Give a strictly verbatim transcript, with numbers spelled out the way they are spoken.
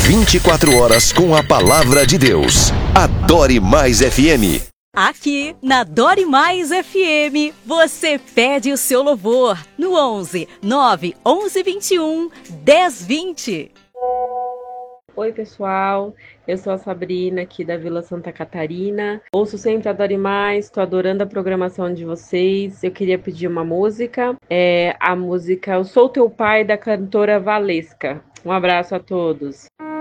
vinte e quatro horas com a palavra de Deus. Adore Mais F M. Aqui na Dore Mais F M, você pede o seu louvor no onze, nove, onze, vinte e um, dez, vinte. Oi pessoal, eu sou a Sabrina aqui da Vila Santa Catarina. Ouço sempre a Dore Mais, estou adorando a programação de vocês. Eu queria pedir uma música, é a música Eu Sou Teu Pai, da cantora Valesca. Um abraço a todos.